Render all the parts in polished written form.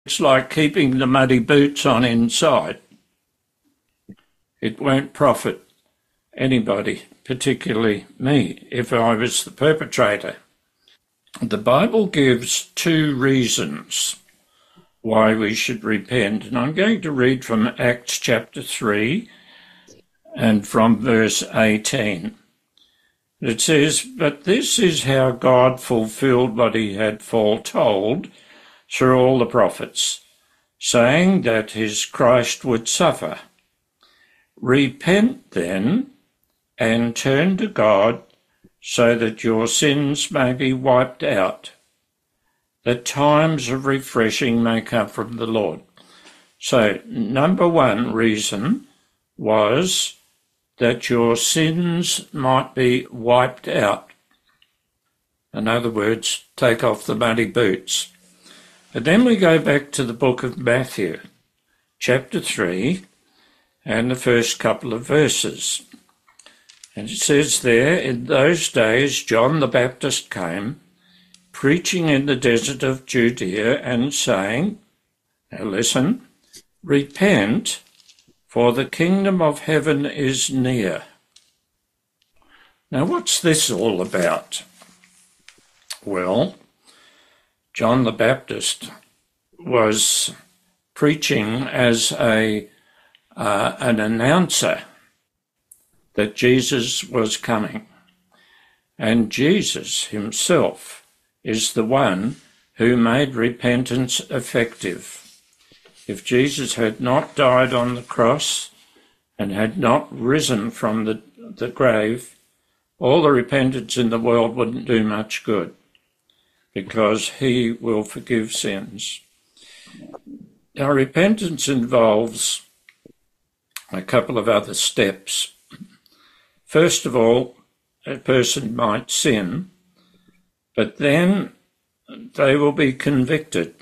It's like keeping the muddy boots on inside. It won't profit anybody, particularly me, if I was the perpetrator. The Bible gives two reasons why we should repent, and I'm going to read from Acts chapter 3 and from verse 18. It says, "But this is how God fulfilled what he had foretold through all the prophets, saying that his Christ would suffer. Repent then and turn to God so that your sins may be wiped out, that times of refreshing may come from the Lord." So, number one reason was that your sins might be wiped out. In other words, take off the muddy boots. But then we go back to the book of Matthew, chapter 3, and the first couple of verses. And it says there, "In those days John the Baptist came, preaching in the desert of Judea and saying," now listen, "Repent, for the kingdom of heaven is near." Now what's this all about? Well, John the Baptist was preaching as an announcer that Jesus was coming. And Jesus himself is the one who made repentance effective. If Jesus had not died on the cross and had not risen from the grave, all the repentance in the world wouldn't do much good, because he will forgive sins. Now, repentance involves a couple of other steps. First of all, a person might sin, but then they will be convicted.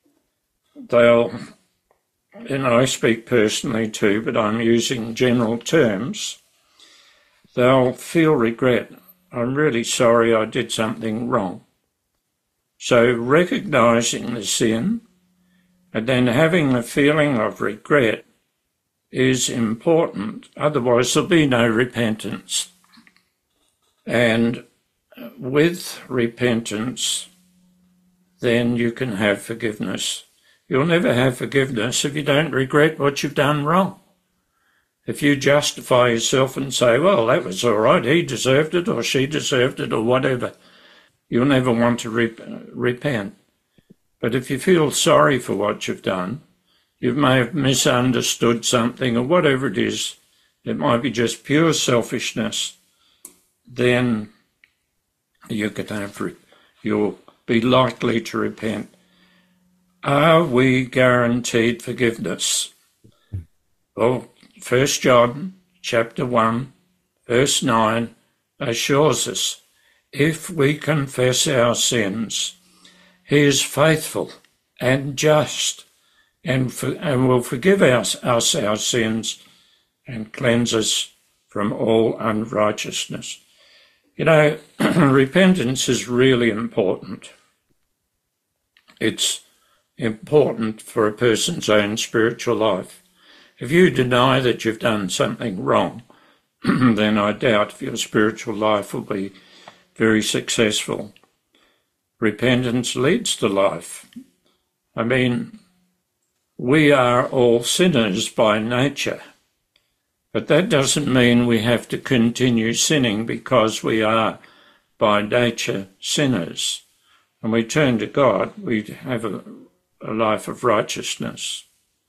I speak personally too, but I'm using general terms. They'll feel regret. "I'm really sorry I did something wrong." So recognising the sin and then having a feeling of regret is important. Otherwise there'll be no repentance. And with repentance, then you can have forgiveness. You'll never have forgiveness if you don't regret what you've done wrong. If you justify yourself and say, "Well, that was all right, he deserved it or she deserved it," or whatever, you'll never want to repent. But if you feel sorry for what you've done, you may have misunderstood something or whatever it is, it might be just pure selfishness, then you'll be likely to repent. Are we guaranteed forgiveness? Well, 1 John chapter 1, verse 9 assures us, "If we confess our sins, he is faithful and just and will forgive us our sins and cleanse us from all unrighteousness." You know, repentance is really important. It's important for a person's own spiritual life. If you deny that you've done something wrong, then I doubt if your spiritual life will be very successful. Repentance leads to life. I mean, we are all sinners by nature, but that doesn't mean we have to continue sinning because we are by nature sinners. When we turn to God, we have a life of righteousness.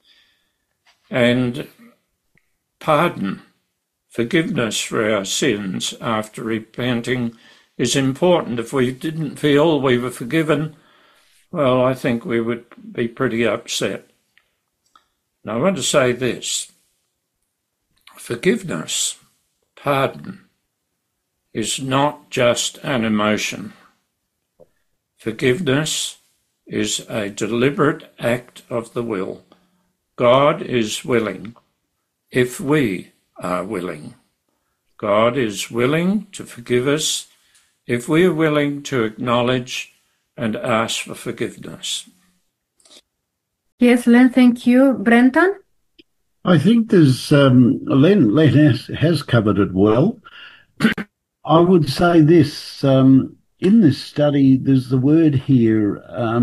And pardon, forgiveness for our sins after repenting is important. If we didn't feel we were forgiven, well, I think we would be pretty upset. Now, I want to say this. Forgiveness, pardon, is not just an emotion. Forgiveness is a deliberate act of the will. God is willing if we are willing. God is willing to forgive us if we are willing to acknowledge and ask for forgiveness. Yes, Len, thank you. Brenton? I think there's Len has covered it well. I would say this in this study, there's the word here,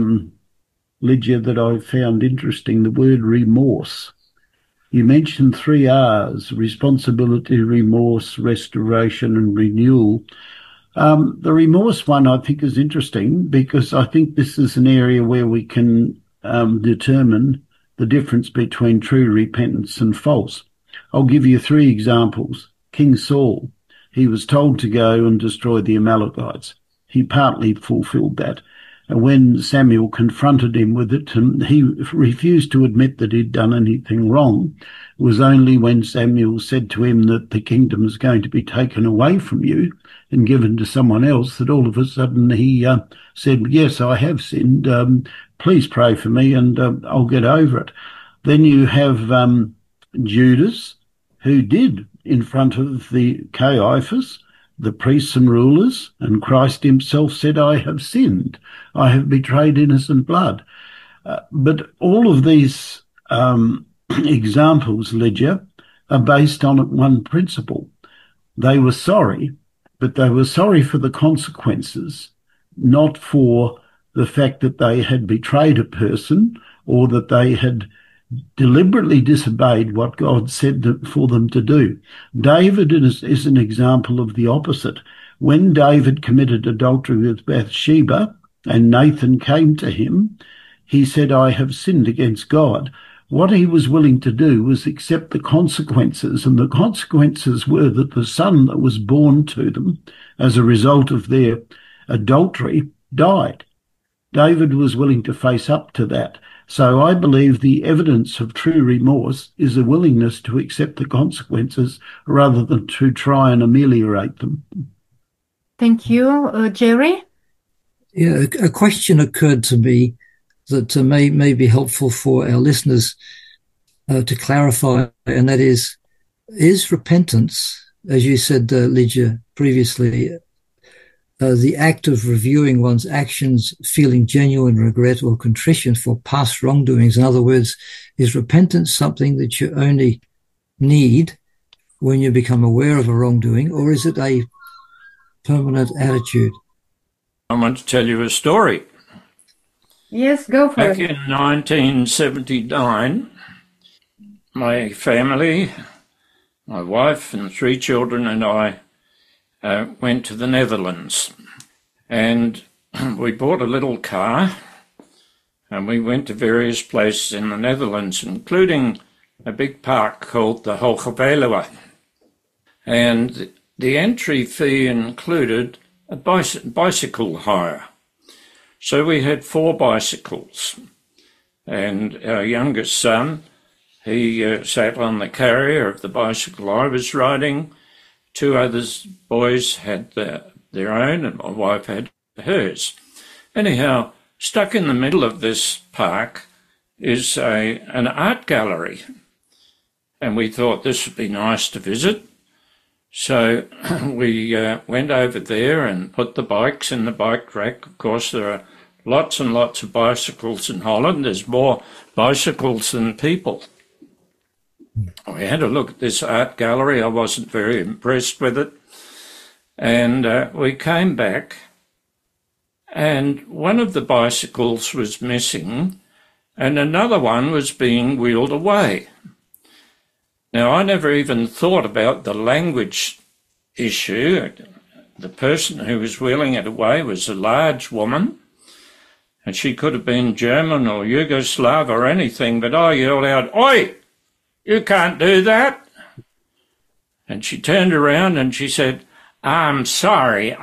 Lydia, that I found interesting. The word remorse. You mentioned three R's: responsibility, remorse, restoration, and renewal. The remorse one I think is interesting because I think this is an area where we can determine the difference between true repentance and false. I'll give you three examples. King Saul, he was told to go and destroy the Amalekites. He partly fulfilled that. And when Samuel confronted him with it, he refused to admit that he'd done anything wrong. It was only when Samuel said to him that the kingdom is going to be taken away from you and given to someone else that all of a sudden he said, yes, I have sinned. Please pray for me and I'll get over it. Then you have Judas, who did in front of the Caiaphas, the priests and rulers, and Christ himself said, I have sinned. I have betrayed innocent blood. But all of these examples, Lydia, are based on one principle. They were sorry, but they were sorry for the consequences, not for the fact that they had betrayed a person or that they had deliberately disobeyed what God said for them to do. David is an example of the opposite. When David committed adultery with Bathsheba and Nathan came to him, he said, I have sinned against God. What he was willing to do was accept the consequences, and the consequences were that the son that was born to them as a result of their adultery died. David was willing to face up to that. So I believe the evidence of true remorse is a willingness to accept the consequences rather than to try and ameliorate them. Thank you. Jerry? Yeah, a question occurred to me that may be helpful for our listeners to clarify, and that is repentance, as you said, Lydia, previously, the act of reviewing one's actions, feeling genuine regret or contrition for past wrongdoings? In other words, is repentance something that you only need when you become aware of a wrongdoing, or is it a permanent attitude? I want to tell you a story. Yes, go for Back it. in 1979, my family, my wife and three children and I went to the Netherlands, and we bought a little car and we went to various places in the Netherlands, including a big park called the Hoge Veluwe. And the entry fee included a bicycle hire. So we had 4 bicycles, and our youngest son, he sat on the carrier of the bicycle I was riding. 2 other boys had their own, and my wife had hers. Anyhow, stuck in the middle of this park is an art gallery, and we thought this would be nice to visit. So we went over there and put the bikes in the bike rack. Of course, there are lots and lots of bicycles in Holland. There's more bicycles than people. We had a look at this art gallery. I wasn't very impressed with it. And we came back, and one of the bicycles was missing, and another one was being wheeled away. Now, I never even thought about the language issue. The person who was wheeling it away was a large woman, and she could have been German or Yugoslav or anything, but I yelled out, "Oi! You can't do that!" And she turned around and she said, I'm sorry.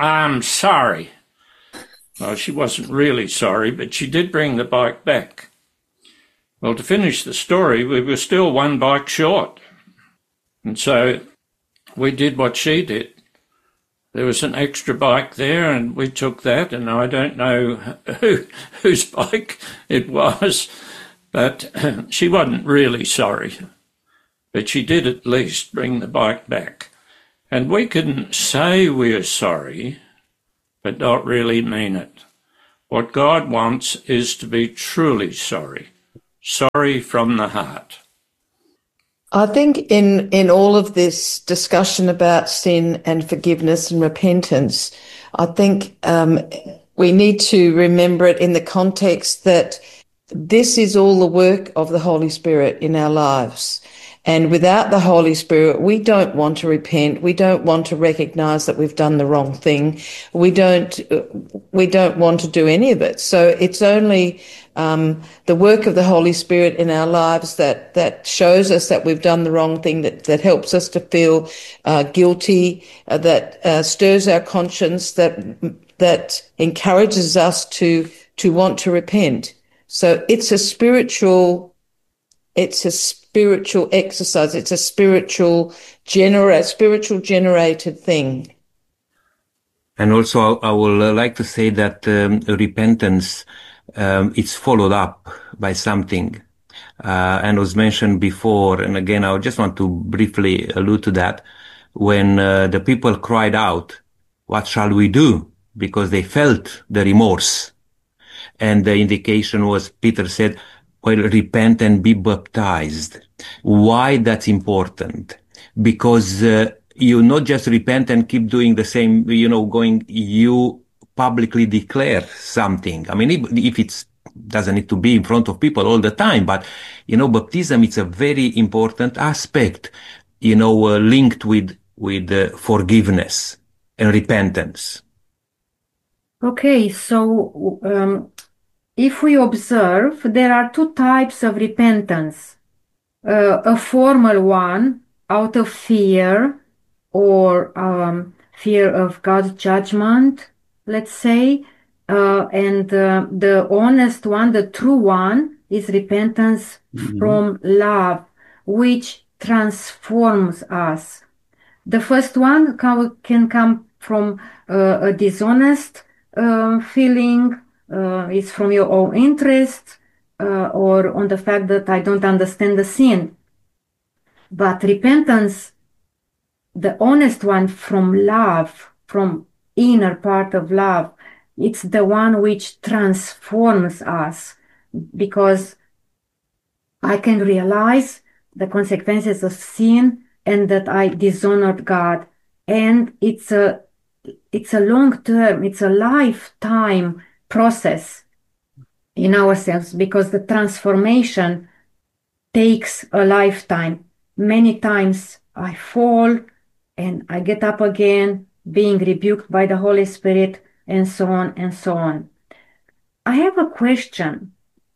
Well, she wasn't really sorry, but she did bring the bike back. Well, to finish the story, we were still 1 bike short. And so we did what she did. There was an extra bike there, and we took that, and I don't know whose bike it was, but she wasn't really sorry. But she did at least bring the bike back. And we can say we're sorry, but not really mean it. What God wants is to be truly sorry. sorry from the heart. I think in all of this discussion about sin and forgiveness and repentance, I think we need to remember it in the context that this is all the work of the Holy Spirit in our lives. And without the Holy Spirit, we don't want to repent. We don't want to recognize that we've done the wrong thing. We don't want to do any of it. So it's only the work of the Holy Spirit in our lives that shows us that we've done the wrong thing, that helps us to feel guilty, that stirs our conscience, that encourages us to want to repent. So it's a spiritual exercise. It's a spiritual generated thing. And also, I would like to say that repentance it's followed up by something, and was mentioned before. And again, I just want to briefly allude to that. When the people cried out, "What shall we do?" because they felt the remorse, and the indication was, Peter said, "Well, repent and be baptized." Why that's important? Because you not just repent and keep doing the same, you publicly declare something. I mean, if it doesn't need to be in front of people all the time, but, baptism, it's a very important aspect, linked with forgiveness and repentance. Okay, so if we observe, there are two types of repentance. A formal one out of fear or fear of God's judgment, let's say, and the honest one, the true one, is repentance from love, which transforms us. The first one can come from a dishonest feeling, it's from your own interest, or on the fact that I don't understand the sin. But repentance, the honest one from love, from inner part of love, it's the one which transforms us, because I can realize the consequences of sin and that I dishonored God. And it's a long term, it's a lifetime process in ourselves, because the transformation takes a lifetime. Many times I fall and I get up again, being rebuked by the Holy Spirit, and so on and so on. I have a question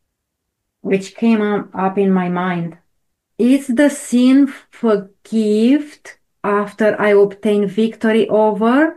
which came up in my mind. Is the sin forgiven after I obtain victory over,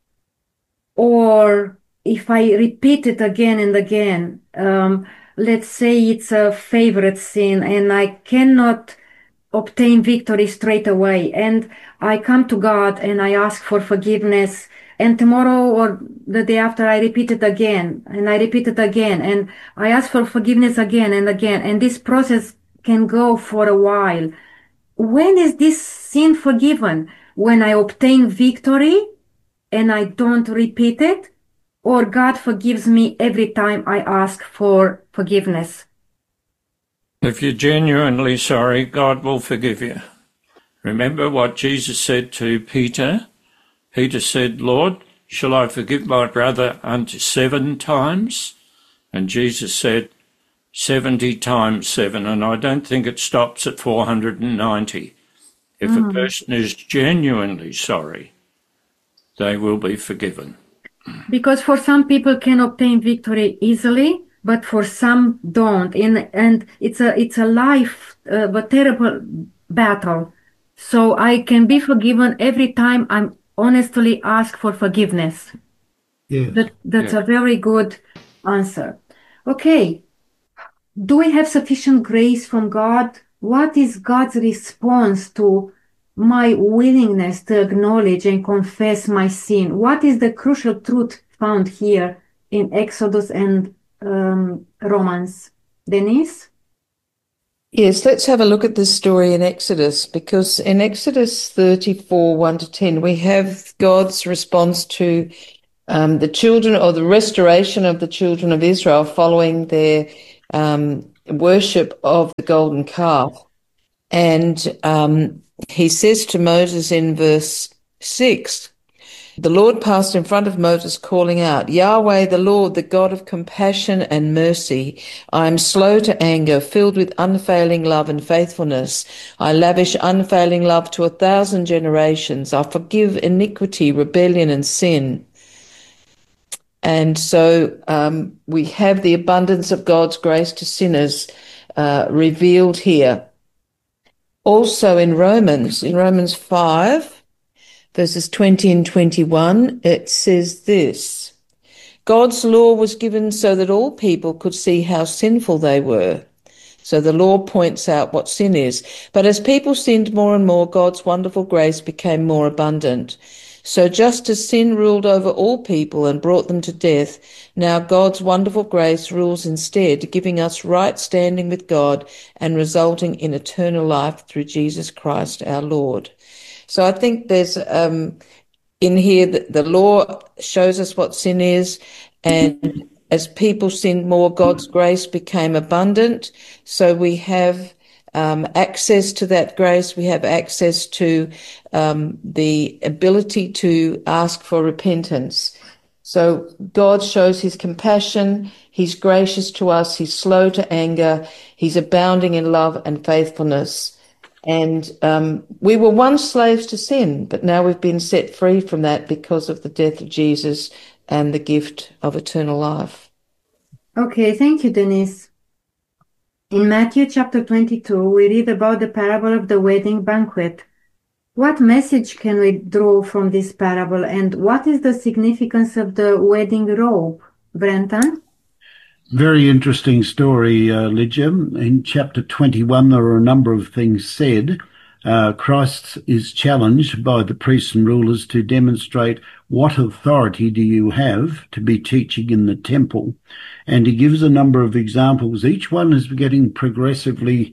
or if I repeat it again and again? Let's say it's a favorite sin and I cannot obtain victory straight away, and I come to God and I ask for forgiveness, and tomorrow or the day after I repeat it again and I repeat it again and I ask for forgiveness again and again, and this process can go for a while. When is this sin forgiven? When I obtain victory and I don't repeat it, or God forgives me every time I ask for forgiveness? If you're genuinely sorry, God will forgive you. Remember what Jesus said to Peter? Peter said, "Lord, shall I forgive my brother unto 7 times?" And Jesus said, 70 times 7. And I don't think it stops at 490. If a person is genuinely sorry, they will be forgiven. Because for some people can obtain victory easily, but for some don't, and it's a life, but terrible battle. So I can be forgiven every time I'm honestly ask for forgiveness. Yeah. That's a very good answer. Okay, do we have sufficient grace from God? What is God's response to my willingness to acknowledge and confess my sin? What is the crucial truth found here in Exodus and Romans? Denise? Yes, let's have a look at this story in Exodus, because in Exodus 34, 1-10, we have God's response to the children, or the restoration of the children of Israel following their worship of the golden calf. And he says to Moses in verse 6, the Lord passed in front of Moses, calling out, Yahweh, the Lord, the God of compassion and mercy. I am slow to anger, filled with unfailing love and faithfulness. I lavish unfailing love to 1,000 generations. I forgive iniquity, rebellion, and sin. And so we have the abundance of God's grace to sinners revealed here. Also in Romans 5, verses 20 and 21, it says this, God's law was given so that all people could see how sinful they were. So the law points out what sin is. But as people sinned more and more, God's wonderful grace became more abundant. So just as sin ruled over all people and brought them to death, now God's wonderful grace rules instead, giving us right standing with God and resulting in eternal life through Jesus Christ our Lord. So I think there's in here that the law shows us what sin is, and as people sinned more, God's grace became abundant. So we have access to that grace. We have access to the ability to ask for repentance. So God shows his compassion. He's gracious to us. He's slow to anger. He's abounding in love and faithfulness. And we were once slaves to sin, but now we've been set free from that because of the death of Jesus and the gift of eternal life. Okay, thank you, Denise. In Matthew chapter 22, we read about the parable of the wedding banquet. What message can we draw from this parable, and what is the significance of the wedding robe? Brenton? Very interesting story, Lydia. In chapter 21, there are a number of things said. Christ is challenged by the priests and rulers to demonstrate what authority do you have to be teaching in the temple. And he gives a number of examples. Each one is getting progressively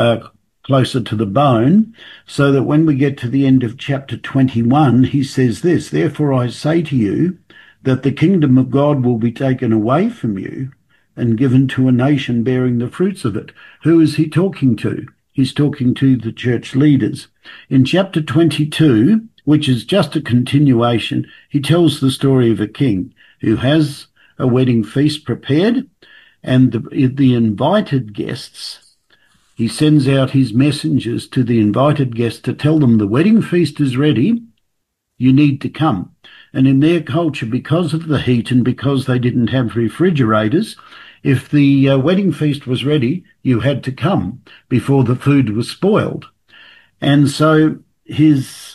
closer to the bone, so that when we get to the end of chapter 21, he says this, Therefore I say to you that the kingdom of God will be taken away from you and given to a nation bearing the fruits of it. Who is he talking to? He's talking to the church leaders. In chapter 22, which is just a continuation, he tells the story of a king who has a wedding feast prepared, and the invited guests, he sends out his messengers to the invited guests to tell them the wedding feast is ready, you need to come. And in their culture, because of the heat and because they didn't have refrigerators, if the wedding feast was ready, you had to come before the food was spoiled. And so his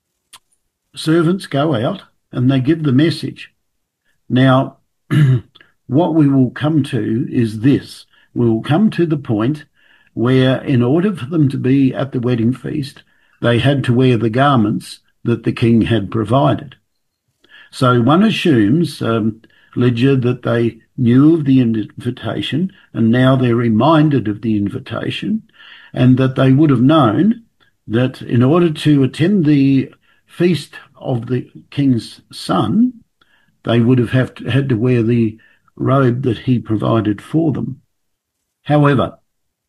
servants go out and they give the message. Now, what we will come to is this. We will come to the point where in order for them to be at the wedding feast, they had to wear the garments that the king had provided. So one assumes, Lydia, that they knew of the invitation and now they're reminded of the invitation, and that they would have known that in order to attend the feast of the king's son, they would have had to wear the robe that he provided for them. However,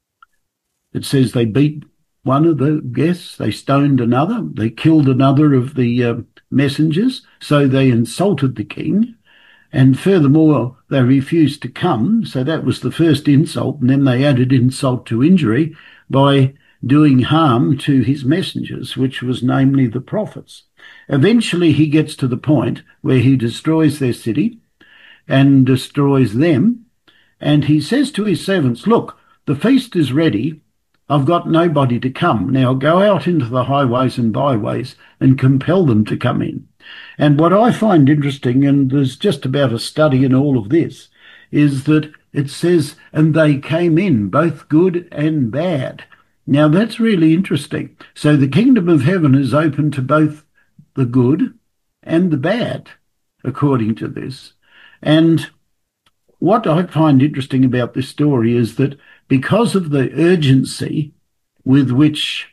it says they beat one of the guests, they stoned another, they killed another of the messengers, so they insulted the king. And furthermore, they refused to come, so that was the first insult, and then they added insult to injury by doing harm to his messengers, which was namely the prophets. Eventually he gets to the point where he destroys their city and destroys them, and he says to his servants, look, the feast is ready, I've got nobody to come. Now go out into the highways and byways and compel them to come in. And what I find interesting, and there's just about a study in all of this, is that it says, and they came in, both good and bad. Now that's really interesting. So the kingdom of heaven is open to both the good and the bad, according to this. And what I find interesting about this story is that because of the urgency with which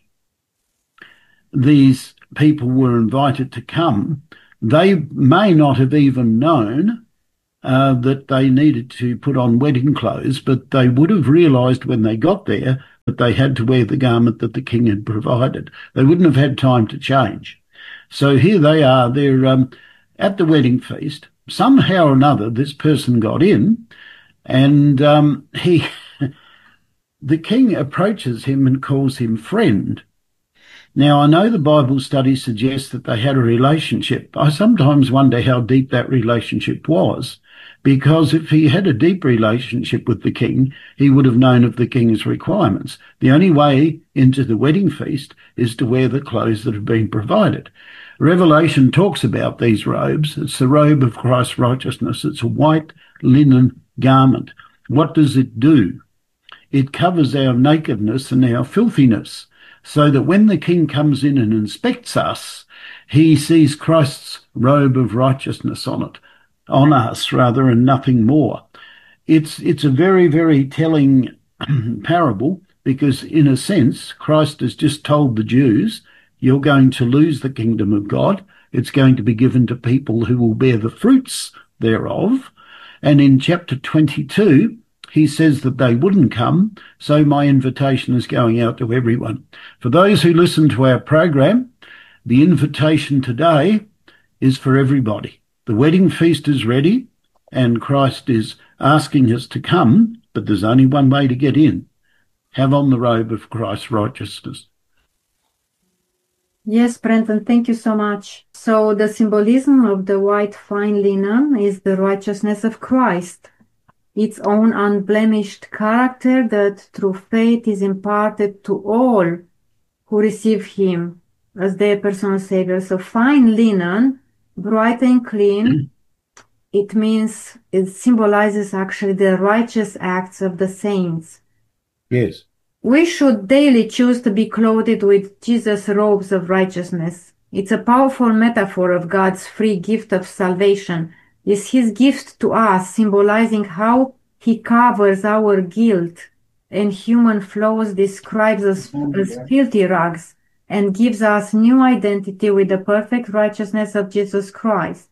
these people were invited to come, they may not have even known that they needed to put on wedding clothes, but they would have realised when they got there that they had to wear the garment that the king had provided. They wouldn't have had time to change. So here they are, they're at the wedding feast. Somehow or another, this person got in, and the king approaches him and calls him friend. Now, I know the Bible study suggests that they had a relationship. I sometimes wonder how deep that relationship was, because if he had a deep relationship with the king, he would have known of the king's requirements. The only way into the wedding feast is to wear the clothes that have been provided. Revelation talks about these robes. It's the robe of Christ's righteousness. It's a white linen garment. What does it do? It covers our nakedness and our filthiness, so that when the king comes in and inspects us, he sees Christ's robe of righteousness on us, and nothing more. It's a very, very telling parable, because in a sense, Christ has just told the Jews, you're going to lose the kingdom of God. It's going to be given to people who will bear the fruits thereof. And in chapter 22, he says that they wouldn't come, so my invitation is going out to everyone. For those who listen to our program, the invitation today is for everybody. The wedding feast is ready, and Christ is asking us to come, but there's only one way to get in. Have on the robe of Christ's righteousness. Yes, Brenton, thank you so much. So the symbolism of the white fine linen is the righteousness of Christ, its own unblemished character that through faith is imparted to all who receive him as their personal savior. So fine linen, bright and clean, it symbolizes actually the righteous acts of the saints. Yes. We should daily choose to be clothed with Jesus' robes of righteousness. It's a powerful metaphor of God's free gift of salvation. It's his gift to us, symbolizing how he covers our guilt and human flaws, describes us as filthy rags, and gives us new identity with the perfect righteousness of Jesus Christ.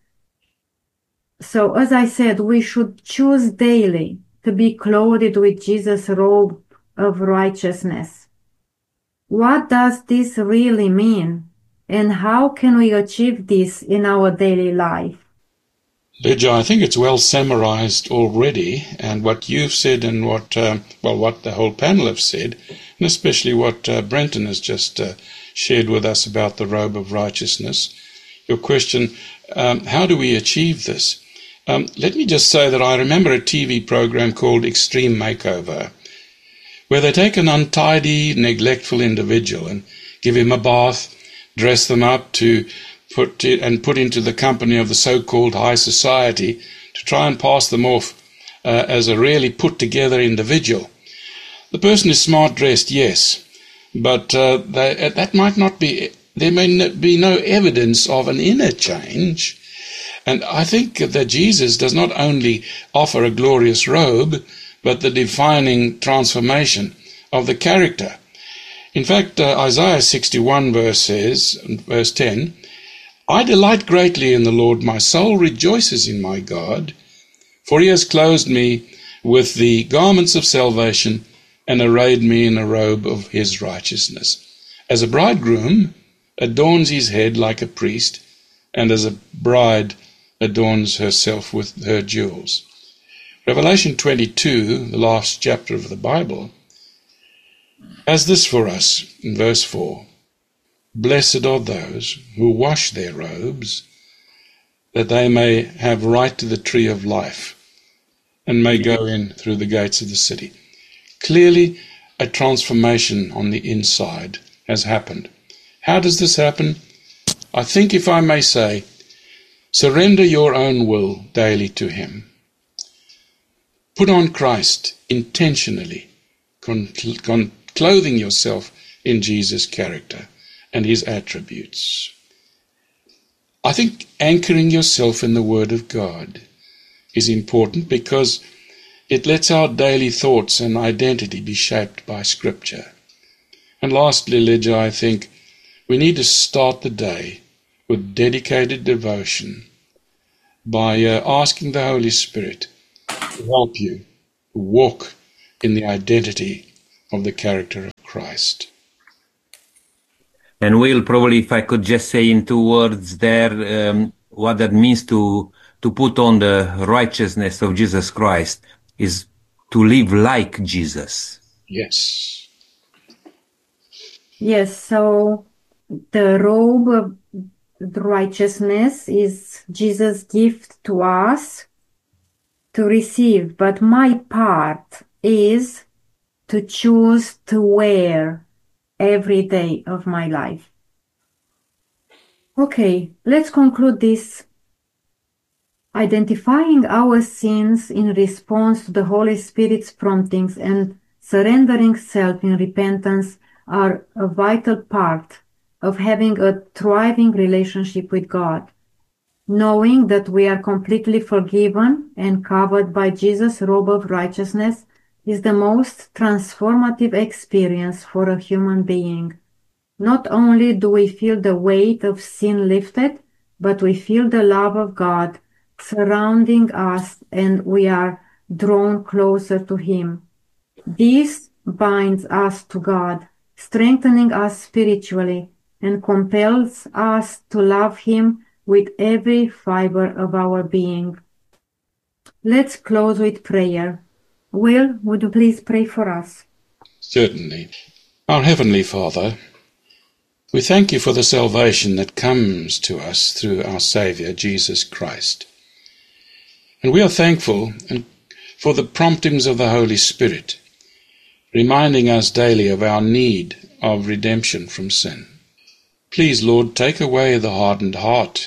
So, as I said, we should choose daily to be clothed with Jesus' robe of righteousness. What does this really mean? And how can we achieve this in our daily life? Lydia, I think it's well summarized already, and what you've said and what the whole panel have said, and especially what Brenton has just shared with us about the robe of righteousness. Your question, how do we achieve this? Let me just say that I remember a TV program called Extreme Makeover, where they take an untidy, neglectful individual and give him a bath, dress them up to put into the company of the so-called high society to try and pass them off as a really put-together individual. The person is smart dressed, yes, but that might not be. There may be no evidence of an inner change. And I think that Jesus does not only offer a glorious robe, but the defining transformation of the character. In fact, Isaiah 61 verse 10, I delight greatly in the Lord, my soul rejoices in my God, for he has clothed me with the garments of salvation and arrayed me in a robe of his righteousness. As a bridegroom adorns his head like a priest, and as a bride adorns herself with her jewels. Revelation 22, the last chapter of the Bible, has this for us in verse 4. Blessed are those who wash their robes, that they may have right to the tree of life, and may go in through the gates of the city. Clearly, a transformation on the inside has happened. How does this happen? I think, if I may say, surrender your own will daily to him. Put on Christ intentionally, clothing yourself in Jesus' character and his attributes. I think anchoring yourself in the Word of God is important because it lets our daily thoughts and identity be shaped by Scripture. And lastly, Lydia, I think we need to start the day with dedicated devotion by asking the Holy Spirit to help you walk in the identity of the character of Christ. And Will, probably if I could just say in 2 words there, what that means to put on the righteousness of Jesus Christ is to live like Jesus. Yes. Yes, so the robe of righteousness is Jesus' gift to us to receive, but my part is to choose to wear every day of my life. Okay, let's conclude this. Identifying our sins in response to the Holy Spirit's promptings and surrendering self in repentance are a vital part of having a thriving relationship with God. Knowing that we are completely forgiven and covered by Jesus' robe of righteousness is the most transformative experience for a human being. Not only do we feel the weight of sin lifted, but we feel the love of God surrounding us and we are drawn closer to Him. This binds us to God, strengthening us spiritually and compels us to love Him with every fiber of our being. Let's close with prayer. Will, would you please pray for us? Certainly. Our Heavenly Father, we thank you for the salvation that comes to us through our Saviour, Jesus Christ. And we are thankful for the promptings of the Holy Spirit, reminding us daily of our need of redemption from sin. Please, Lord, take away the hardened heart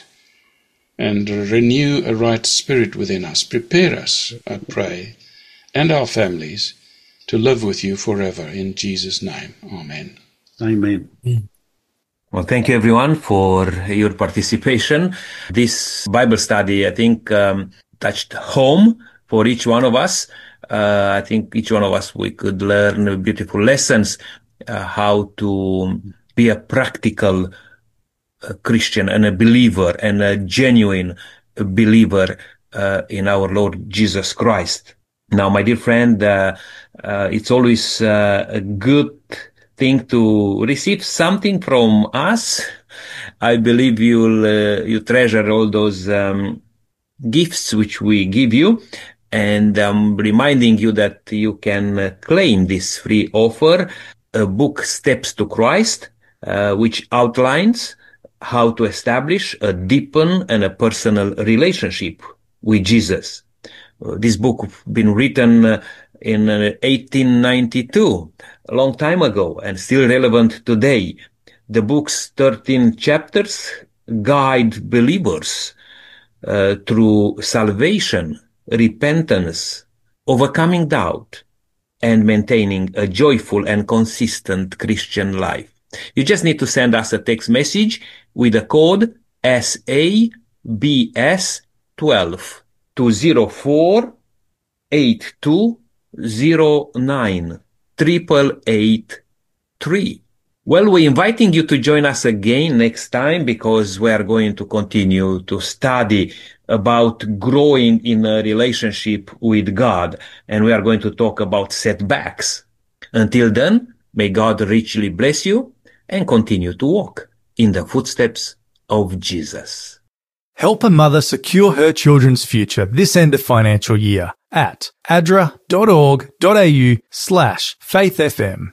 and renew a right spirit within us. Prepare us, I pray, and our families to live with you forever. In Jesus' name, amen. Amen. Well, thank you everyone for your participation. This Bible study, I think, touched home for each one of us. I think each one of us, we could learn beautiful lessons, how to be a practical Christian and a believer and a genuine believer in our Lord Jesus Christ. Now, my dear friend, it's always a good thing to receive something from us. I believe you treasure all those gifts which we give you, and I'm reminding you that you can claim this free offer, a book, Steps to Christ, which outlines how to establish a deepen and a personal relationship with Jesus. This book been written in 1892, a long time ago, and still relevant today. The book's 13 chapters guide believers through salvation, repentance, overcoming doubt, and maintaining a joyful and consistent Christian life. You just need to send us a text message with the code SABS12 to 048209 8883. Well, we're inviting you to join us again next time, because we are going to continue to study about growing in a relationship with God, and we are going to talk about setbacks. Until then, may God richly bless you and continue to walk in the footsteps of Jesus. Help a mother secure her children's future this end of financial year at adra.org.au/faithfm.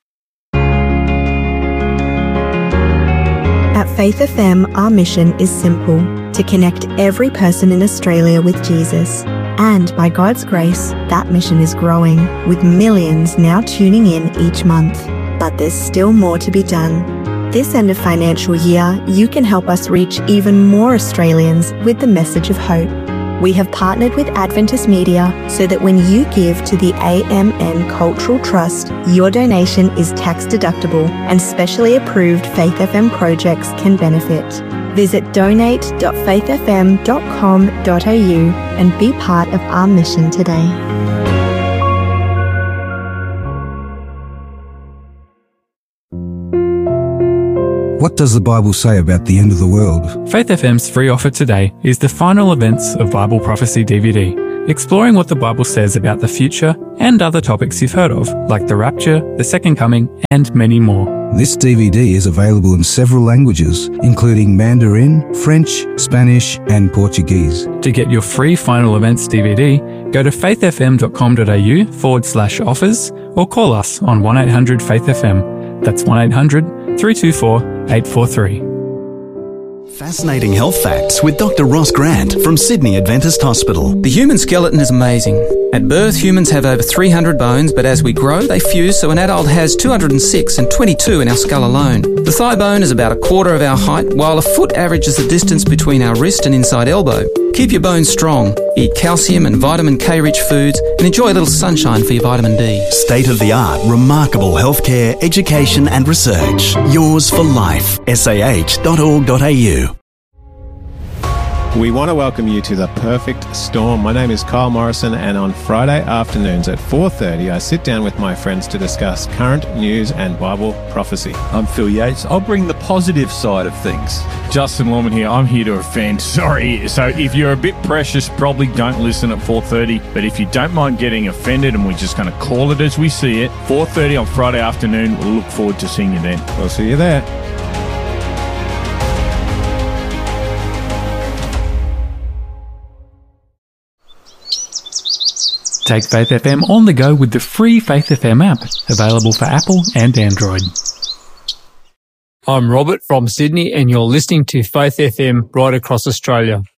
At Faith FM, our mission is simple: to connect every person in Australia with Jesus. And by God's grace, that mission is growing, with millions now tuning in each month. But there's still more to be done. This end of financial year, you can help us reach even more Australians with the message of hope. We have partnered with Adventist Media so that when you give to the AMN Cultural Trust, your donation is tax deductible and specially approved Faith FM projects can benefit. Visit donate.faithfm.com.au and be part of our mission today. What does the Bible say about the end of the world? Faith FM's free offer today is the Final Events of Bible Prophecy DVD, exploring what the Bible says about the future and other topics you've heard of, like the rapture, the second coming, and many more. This DVD is available in several languages, including Mandarin, French, Spanish, and Portuguese. To get your free Final Events DVD, go to faithfm.com.au/offers or call us on 1-800-FAITH-FM. That's 1-800-324-843. Fascinating health facts with Dr. Ross Grant from Sydney Adventist Hospital. The human skeleton is amazing. At birth, humans have over 300 bones, but as we grow, they fuse, so an adult has 206 and 22 in our skull alone. The thigh bone is about a quarter of our height, while a foot averages the distance between our wrist and inside elbow. Keep your bones strong. Eat calcium and vitamin K-rich foods and enjoy a little sunshine for your vitamin D. State-of-the-art, remarkable healthcare, education and research. Yours for life. sah.org.au. We want to welcome you to The Perfect Storm. My name is Kyle Morrison, and on Friday afternoons at 4:30, I sit down with my friends to discuss current news and Bible prophecy. I'm Phil Yates. I'll bring the positive side of things. Justin Lorman here. I'm here to offend. Sorry. So if you're a bit precious, probably don't listen at 4:30. But if you don't mind getting offended, and we're just going to call it as we see it, 4:30 on Friday afternoon, we'll look forward to seeing you then. We'll see you there. Take Faith FM on the go with the free Faith FM app, available for Apple and Android. I'm Robert from Sydney, and you're listening to Faith FM right across Australia.